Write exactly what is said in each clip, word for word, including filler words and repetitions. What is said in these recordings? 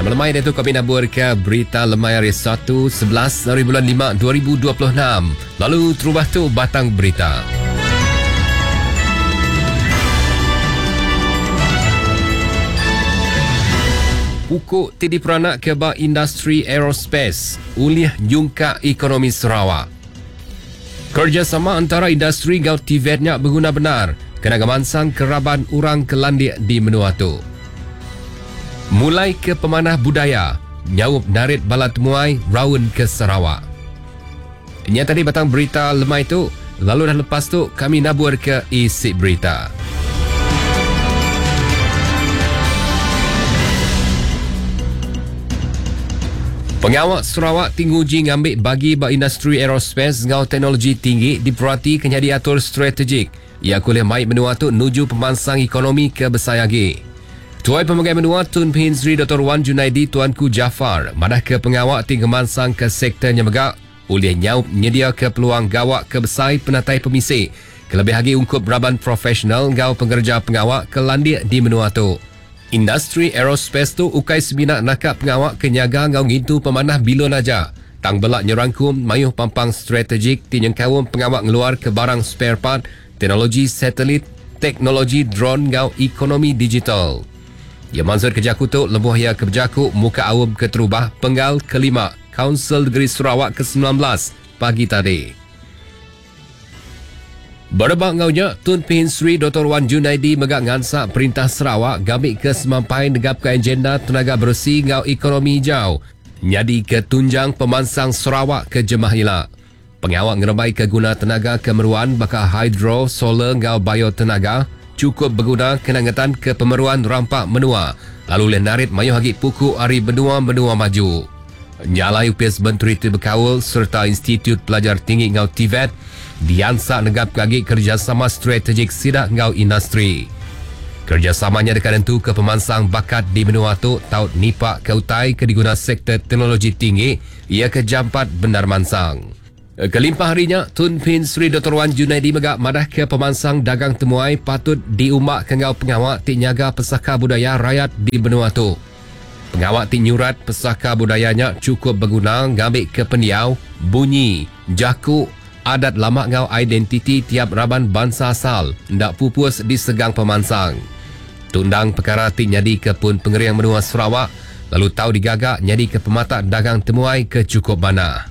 Melemai itu kami nak buat ke berita lemai hari satu sebelas hari bulan lima dua ribu dua puluh enam. Lalu terubah tu batang berita. Pukuk tidi peranak ke ba industri aerospace, ulih jungka ekonomi Sarawak. Kerjasama antara industri gau T V E T-nya berguna benar kena gemansang keraban orang kelandik di Menua tu. Mulai ke pemanah budaya, nyawup narit bala temuai raun ke Sarawak. Ini tadi batang berita lemai tu, lalu dah lepas tu kami nabur ke isi berita. Pengawak Sarawak tingguji ngambil bagi ba industri aerospace ngau teknologi tinggi diperhati kena diatur strategik. Ia kuliah mai Menua tu nuju pemansang ekonomi ke Besayagi. Tuai Pemegai Menua Tun Pin Sri Doktor Wan Junaidi Tuanku Jafar madah ke pengawak tinggi mansang ke sektornya megak ulih nyaup nyedia ke peluang gawak ke besai penatai pemisik kelebih lagi ungkup raban profesional ngau pengerja pengawak ke landik di Menua tu. Industri aerospace tu ukai sebinak nakap pengawak kenyaga ngau ngintu pemanah bilon aja. Tang belak nyerangkum mayuh pampang strategik tinyengkawum pengawak ngeluar ke barang spare part, teknologi satelit, teknologi drone ngau ekonomi digital. Ya Mansur Kejaku tu lebuh ya keberjaku muka awam keterubah penggal kelima Kaunsil Negeri Sarawak ke sembilan belas pagi tadi. Berebak ngaunya, Tun Pin Sri Doktor Wan Junaidi megak ngansak Perintah Sarawak gamik ke semampai negap ke agenda tenaga bersih ngau ekonomi hijau. Nyadi ke tunjang pemansang Sarawak ke jemah hilak. Pengawak ngerebai ke guna tenaga kemeruan bakal hidro, solar ngau biotenaga cukup berguna kenangan ke pemeruan rampak menua. Lalu leh narit mayuh hagi puku hari benua-benua maju. Nyalai U P S Menteri Tibekawul serta Institut Pelajar Tinggi ngau T V E T diansak negap kagi kerjasama strategik sidak ngau industri. Kerjasamanya dekat tentu ke pemansang bakat di Menua tu taut nipak ke utai ke diguna sektor teknologi tinggi ia ke jampat benar mansang. Kelimpah harinya, Tun Pin Sri Doktor Wan Junaidi megak madah ke pemansang dagang temuai patut diumak ke ngau pengawak ti nyaga pesaka budaya rakyat di Menua tu. Pengawak ti nyurat pesaka budayanya cukup berguna ngambil ke pendiau, bunyi, jaku, adat lama ngau identiti tiap raban bangsa asal ndak pupus di segang pemansang. Tundang perkara ti nyadi ke pun pengeriang Menua Sarawak lalu tahu digagak nyadi ke pemata dagang temuai ke cukup mana.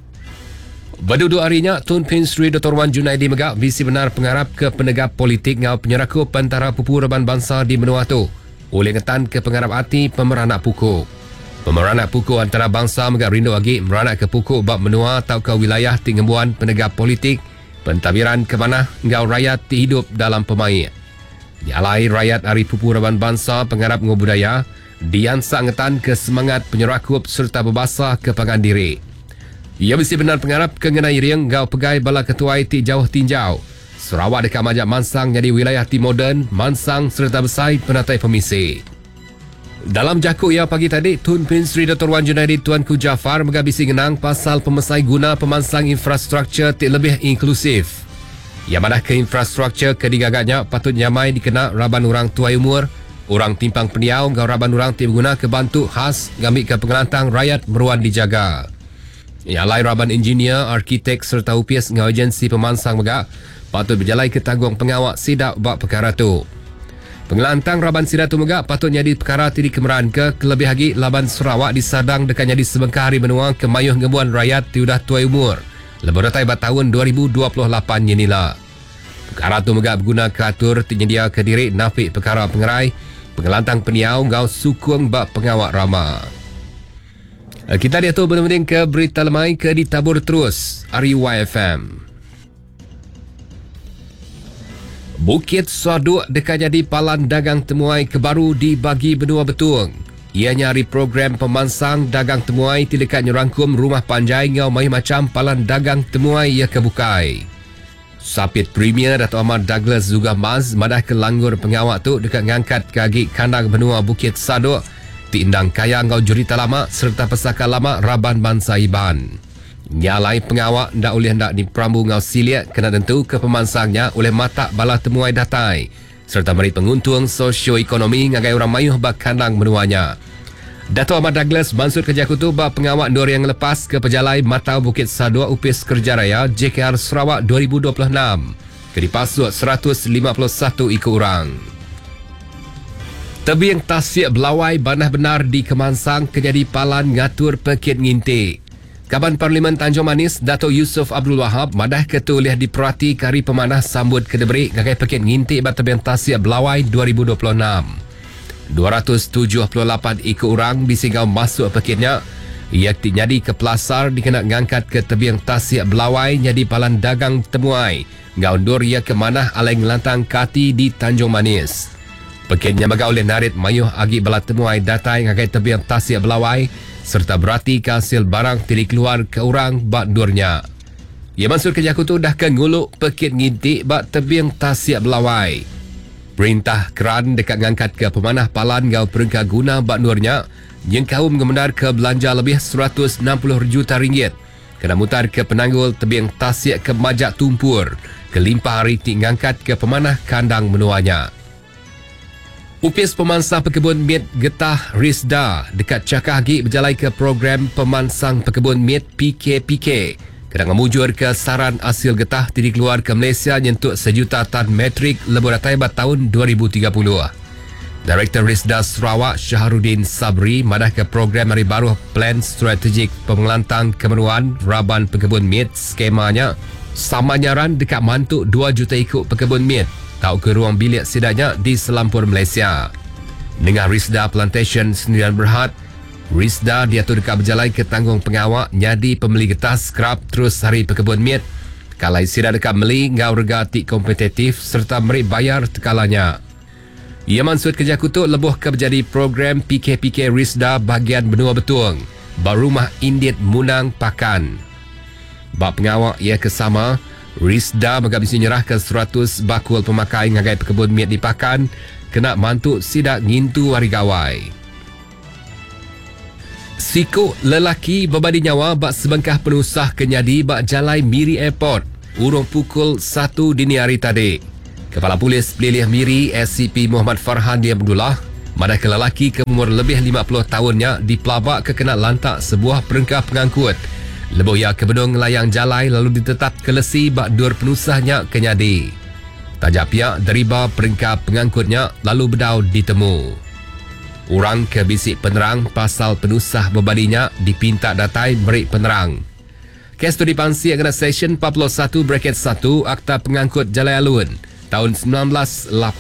Berduduk harinya, Tun Pin Sri Doktor Wan Junaidi megak visi benar pengharap ke penegak politik ngau penyerakup antara pupu raban bangsa di Menua tu. Oleh ngetan ke pengharap hati pemeranak pukul. Pemeranak pukul antara bangsa megak rindu lagi meranak ke pukul bab Menua atau ke wilayah tinggembuan penegak politik, pentadbiran ke mana ngau rakyat ti hidup dalam pemain. Nyalai rakyat hari pupu raban bangsa pengharap ngau budaya, diansak ngetan ke semangat penyerakup serta berbasa ke pangan diri. Ia mesti benar pengharap kengenai riang ngau pegai bala ketuai ti jauh tinjau. Sarawak dekat majak mansang jadi wilayah ti moden, mansang serta besai penatai pemisik. Dalam jakuk ia pagi tadi, Tun Pin Sri Doktor Wan Junaidi Tuanku Jafar megabisi ngenang pasal pemesai guna pemansang infrastruktur ti lebih inklusif. Ia madah ke infrastruktur kedigagaknya patut nyamai dikena raban orang tuai umur, orang timpang pendiau ngau raban orang ti berguna ke bantu khas ngambil ke pengelantang rakyat meruan dijaga. Ia lai raban engineer, arkitek serta U P S ngau agensi pemansang megak patut berjalai ke tanggung pengawak sidak bab perkara tu. Pengelantang raban sidak tu megak patut nyadi perkara ti dikemeran ke kelebih lagi laban Sarawak disadang dekat nyadi sebengkah hari menua ke mayuh ngebuan rakyat ti udah tuai umur. Leberatai bat tahun dua ribu dua puluh lapan yenila. Perkara tu megak berguna ke atur ti nyedia ke diri nafik perkara pengerai, pengelantang peniau ngau sukung bab pengawak rama. Kita dia tu benar-benar ke berita lemai ke ditabur terus R U Y F M. Bukit Saduk dekat jadi palan dagang temuai kebaru dibagi benua betung. Ianya hari program pemansang dagang temuai ti dekat nyerangkum rumah panjai ngau mai macam palan dagang temuai ia kebukai. Sapit Premier Dato' Ahmad Douglas juga Maz madah ke langgur pengawak tu dekat ngangkat kaki kandang benua Bukit Saduk tiindang kaya ngau jurita lama serta pesaka lama raban bangsa Iban. Nyalai pengawak ndak oleh ndak diperambu ngau siliat kena tentu ke pemansangnya oleh mata bala temuai datai serta beri penguntung sosioekonomi ngagai orang mayuh bak kandang menuanya. Dato' Ahmad Douglas Mansur Kerja Kutu bab pengawak Nur yang lepas ke Pejalai Matau Bukit Sadua Upis Kerja Raya J K R Sarawak dua ribu dua puluh enam ke dipasut seratus lima puluh satu ikut orang. Tebing tasik belawai banah benar di Kemansang kejadi palan ngatur pekit ngintik. Kaban Parlimen Tanjung Manis Dato' Yusof Abdul Wahab madah ketulih diperhati kari pemanah sambut kedebrik ngagai pekit ngintik bat tebing tasik belawai dua ribu dua puluh enam. dua ratus tujuh puluh lapan ikut orang bisingau masuk pekitnya. Ia jadi ke Pelasar dikena ngangkat ke tebing tasik belawai jadi palan dagang temuai. Ngaundur ia ke manah alai ngelantang kati di Tanjung Manis. Pekitnya baga oleh narit mayuh agi bala temuai datai ngagai tebing tasik belawai serta berarti ke hasil barang tili keluar ke orang bak durnya. Ia Mansur Kerja Kutu dah ke nguluk pekit ngintik bak tebing tasik belawai. Perintah keran dekat ngangkat ke pemanah palan ngau perengka guna bak nurnya yang kaum mengemendar ke belanja lebih seratus enam puluh juta ringgit kena mutar ke penanggul tebing tasik ke Majak Tumpur ke limpah hari ti ngangkat ke pemanah kandang menuanya. Upis pemansang pekebun mit getah Risda dekat Cakah Hagi berjalai ke program pemansang pekebun mit P K P K kena ngemujur ke saran hasil getah tidi keluar ke Malaysia nyentuk sejuta tan metrik lebur taibat tahun dua ribu tiga puluh. Direktur Risda Sarawak Syahrudin Sabri madah ke program hari baru Plan Strategik Pengelantang Kemenuan Raban Pekebun Mit skemanya sama nyaran dekat mantuk dua juta ikut pekebun mit tau ke ruang bilik sidanya di selampur Malaysia. Dengan Risda Plantation Sendirian Berhad, Risda diatur dekat berjalai ke tanggung pengawak nyadi pembeli getah skrap terus hari pekebun mit. Kalai sida dekat meli ngau rega tik kompetitif serta meri bayar tekalanya. Ia Mansur Kerja Kutu lebuh ke berjadi program P K P K Risda bahagian benua betuang. Barumah Indit Munang Pakan. Bab pengawak ia kesama, Risda megabisi nyerah ke seratus bakul pemakai ngagai pekebun mit di Pakan kena mantuk sidak ngintu hari gawai. Sikuk lelaki berbadi nyawa bak sebengkah penusah kenyadi bak jalai Miri Airport urung pukul satu dini hari tadi. Kepala Polis Pelilih Miri S C P Muhammad Farhan Dia Abdullah madah ke lelaki ke umur lebih lima puluh tahunnya dipelabak ke kena lantak sebuah perengkah pengangkut. Lebuh ia ke bedung layang jalai lalu ditetap ke lesi bak dur penusahnya kenyadi. Tajak pihak deriba perengkah pengangkutnya lalu bedau ditemu. Orang ke bisik penerang pasal penusah berbadinya dipinta datai beri penerang. Kes tu dipansi kena Seksyen empat puluh satu braket satu Akta Pengangkut Jalai Alun tahun seribu sembilan ratus lapan puluh.